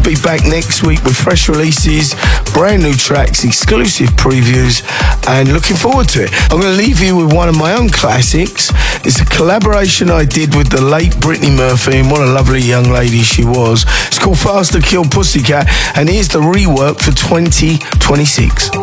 I'll be back next week with fresh releases, brand new tracks, exclusive previews, and looking forward to it. I'm going to leave you with one of my own classics. It's a collaboration I did with the late Brittany Murphy, and what a lovely young lady she was. It's called Faster Kill Pussycat, and here's the rework for 2026.